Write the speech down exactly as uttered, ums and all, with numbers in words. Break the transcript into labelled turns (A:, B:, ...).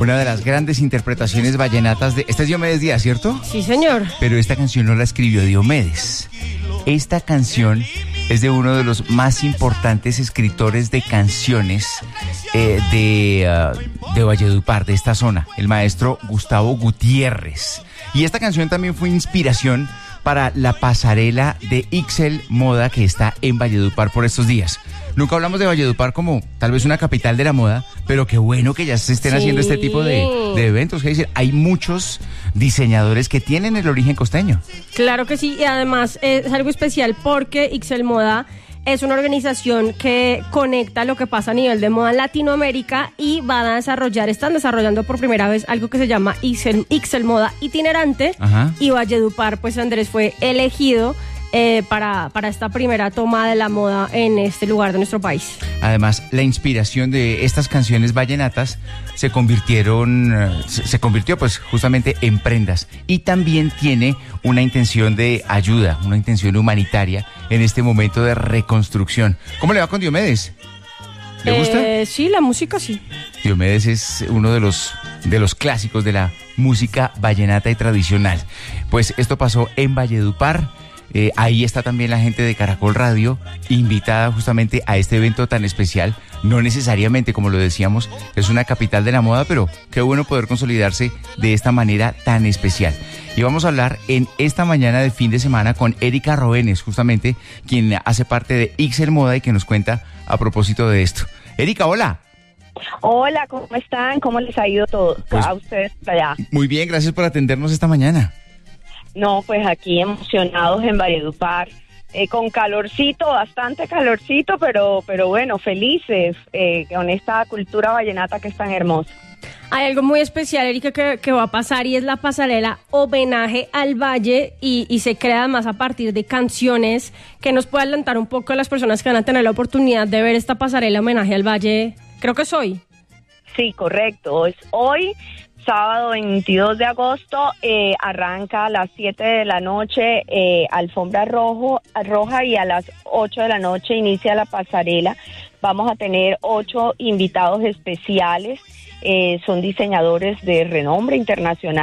A: Una de las grandes interpretaciones vallenatas de... Este es Diomedes Díaz, ¿cierto?
B: Sí, señor.
A: Pero esta canción no la escribió Diomedes. Esta canción es de uno de los más importantes escritores de canciones eh, de, uh, de Valledupar, de esta zona, el maestro Gustavo Gutiérrez. Y esta canción también fue inspiración para la pasarela de Ixel Moda que está en Valledupar por estos días. Nunca hablamos de Valledupar como tal vez una capital de la moda, pero qué bueno que ya se estén sí. haciendo este tipo de, de eventos. Es decir, hay muchos diseñadores que tienen el origen costeño. Claro que sí, y además es algo especial porque Ixel Moda es una organización que conecta lo que pasa a nivel de moda en Latinoamérica y van a desarrollar, están desarrollando por primera vez algo que se llama Ixel, Ixel Moda itinerante. Ajá. Y Valledupar, pues Andrés, fue elegido Eh, para, para esta primera toma de la moda en este lugar de nuestro país. Además, la inspiración de estas canciones vallenatas se convirtieron, se, se convirtió pues justamente en prendas y también tiene una intención de ayuda, una intención humanitaria en este momento de reconstrucción. ¿Cómo le va con Diomedes? ¿Le gusta? Eh, sí, la música sí. Diomedes es uno de los, de los clásicos de la música vallenata y tradicional. Pues esto pasó en Valledupar. Eh, ahí está también la gente de Caracol Radio, invitada justamente a este evento tan especial. No necesariamente, como lo decíamos, es una capital de la moda, pero qué bueno poder consolidarse de esta manera tan especial. Y vamos a hablar en esta mañana de fin de semana con Erika Roenes, justamente quien hace parte de Ixel Moda y que nos cuenta a propósito de esto. Erika, hola.
C: Hola, ¿cómo están? ¿Cómo les ha ido todo pues, a ustedes allá?
A: Muy bien, gracias por atendernos esta mañana.
C: No, pues aquí emocionados en Valledupar, eh, con calorcito, bastante calorcito, pero pero bueno, felices eh, con esta cultura vallenata que es tan hermosa. Hay algo muy especial, Erika, que, que va a pasar y es la pasarela Homenaje al Valle y, y se crea además a partir de canciones que nos puede adelantar un poco a las personas que van a tener la oportunidad de ver esta pasarela Homenaje al Valle, creo que es hoy. Sí, correcto, es hoy. Sábado veintidós de agosto, eh, arranca a las siete de la noche, eh, alfombra rojo, roja y a las ocho de la noche inicia la pasarela. Vamos a tener ocho invitados especiales, eh, son diseñadores de renombre internacional.